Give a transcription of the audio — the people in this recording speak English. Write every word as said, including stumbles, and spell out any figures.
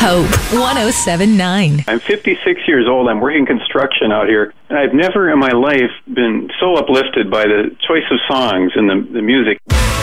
Hope one oh seven point nine. I'm fifty-six years old. I'm working construction out here. And I've never in my life been so uplifted by the choice of songs and the, the music.